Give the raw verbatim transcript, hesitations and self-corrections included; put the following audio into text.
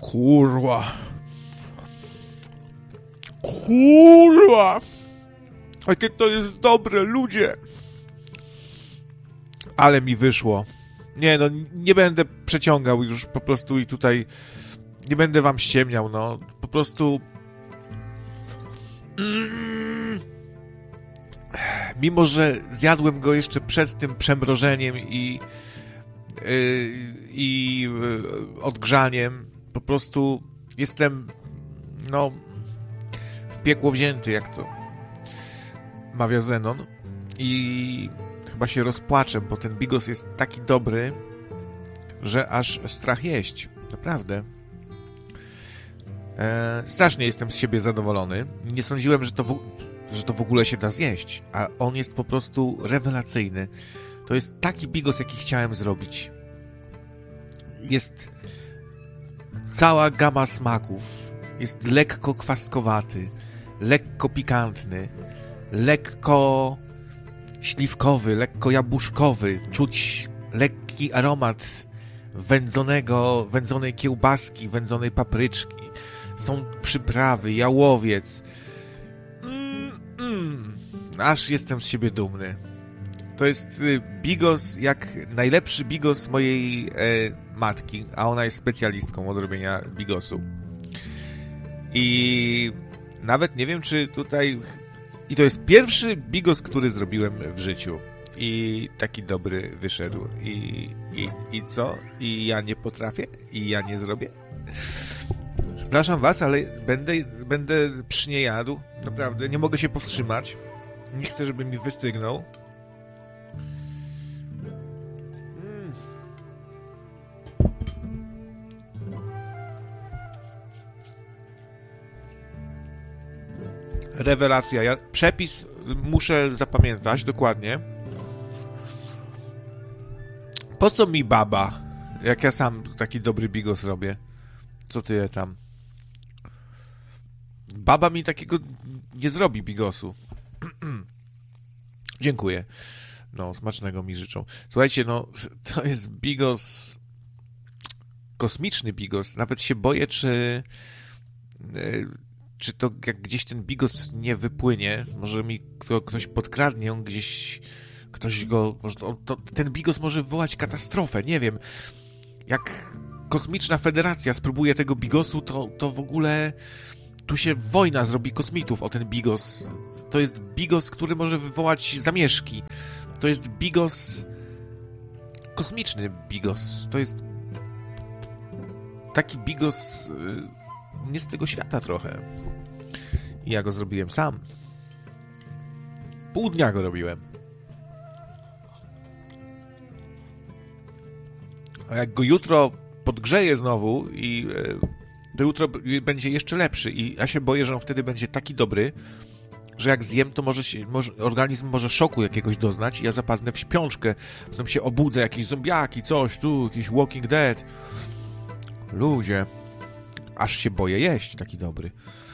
Kurwa. Kurwa. Jakie to jest dobre, ludzie. Ale mi wyszło. Nie, no nie będę przeciągał już po prostu i tutaj nie będę wam ściemniał, no. Po prostu mm. Mimo, że zjadłem go jeszcze przed tym przemrożeniem i yy, i yy, odgrzaniem, po prostu jestem no w piekło wzięty, jak to mawia Zenon, i chyba się rozpłaczę, bo ten bigos jest taki dobry, że aż strach jeść. Naprawdę. E, strasznie jestem z siebie zadowolony. Nie sądziłem, że to, w, że to w ogóle się da zjeść, a on jest po prostu rewelacyjny. To jest taki bigos, jaki chciałem zrobić. Jest cała gama smaków. Jest lekko kwaskowaty, lekko pikantny, lekko śliwkowy, lekko jabłuszkowy. Czuć lekki aromat wędzonego, wędzonej kiełbaski, wędzonej papryczki. Są przyprawy, jałowiec. Mm, mm. Aż jestem z siebie dumny. To jest bigos jak najlepszy bigos mojej e, matki, a ona jest specjalistką od robienia bigosu. I nawet nie wiem, czy tutaj... I to jest pierwszy bigos, który zrobiłem w życiu. I taki dobry wyszedł. I, i, i co? I ja nie potrafię? I ja nie zrobię? Przepraszam was, ale będę, będę przy nie jadł. Naprawdę, nie mogę się powstrzymać. Nie chcę, żeby mi wystygnął. Mm. Rewelacja. Ja przepis muszę zapamiętać dokładnie. Po co mi baba, jak ja sam taki dobry bigos robię? Co ty je tam? Baba mi takiego nie zrobi bigosu. Dziękuję. No, smacznego mi życzą. Słuchajcie, no, to jest bigos, kosmiczny bigos. Nawet się boję, czy czy to jak gdzieś ten bigos nie wypłynie, może mi kto, ktoś podkradnie, on gdzieś, ktoś go, może to, to, ten bigos może wywołać katastrofę, nie wiem. Jak kosmiczna federacja spróbuje tego bigosu, to, to w ogóle tu się wojna zrobi kosmitów o ten bigos. To jest bigos, który może wywołać zamieszki. To jest bigos, kosmiczny bigos. To jest taki bigos nie z tego świata trochę. I ja go zrobiłem sam. Pół dnia go robiłem. A jak go jutro podgrzeję znowu i to jutro będzie jeszcze lepszy i ja się boję, że on wtedy będzie taki dobry, że jak zjem, to może się, może, organizm może szoku jakiegoś doznać i ja zapadnę w śpiączkę. Potem się obudzę, jakieś zombiaki, coś tu, jakiś Walking Dead. Ludzie. Aż się boję jeść taki dobry.